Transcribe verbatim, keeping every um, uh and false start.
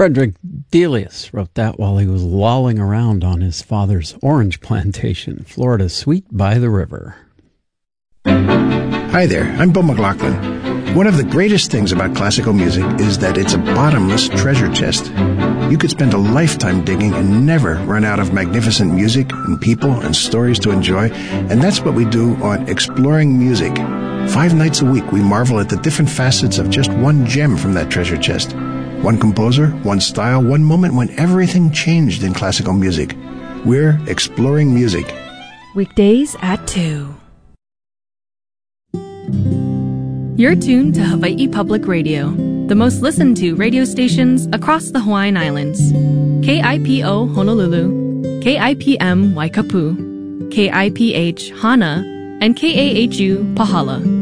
Frederick Delius wrote that while he was lolling around on his father's orange plantation, Florida, sweet by the river. Hi there, I'm Bill McLaughlin. One of the greatest things about classical music is that it's a bottomless treasure chest. You could spend a lifetime digging and never run out of magnificent music and people and stories to enjoy, and that's what we do on Exploring Music. Five nights a week, we marvel at the different facets of just one gem from that treasure chest. One composer, one style, one moment when everything changed in classical music. We're Exploring Music. Weekdays at two. You're tuned to Hawaii Public Radio, the most listened to radio stations across the Hawaiian Islands. K I P O Honolulu, K I P M Waikapu, K I P H Hana, and K A H U Pahala.